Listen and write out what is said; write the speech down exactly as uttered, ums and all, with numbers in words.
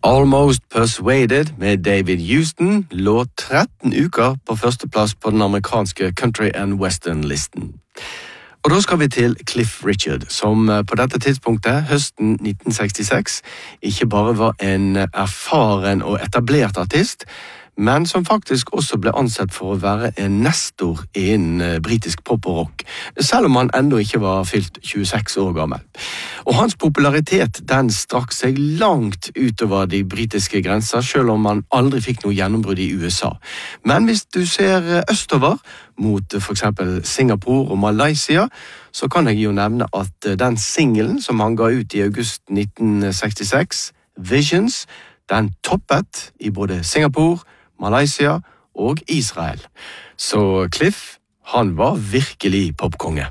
Almost Persuaded med David Houston lå tretten uker på førsteplass på den amerikanske country and western-listen. Og da skal vi til Cliff Richard, som på dette tidspunktet, høsten nitten sekstiseks, ikke bare var en erfaren og etablert artist, men som faktisk også ble ansett for å være en nestor innen britisk pop og rock, selv om han enda ikke var fylt tjueseks år gammel. Og hans popularitet, den strakk seg langt utover de britiske grenser, selv om han aldri fikk noe gjennombrudd i U S A. Men hvis du ser østover, mot for eksempel Singapore og Malaysia, så kan jeg jo nevne at den singelen som han ga ut i august nitten sekstiseks, Visions, den toppet i både Singapore, Malaysia og Israel. Så Cliff, han var virkelig popkonge.